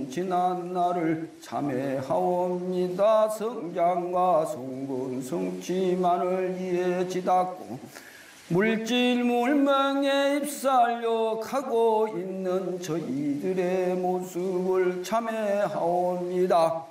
지난 날을 참회하옵니다. 성장과 성군 성취만을 이해 지닫고 물질 물명에 입살력하고 있는 저희들의 모습을 참회하옵니다.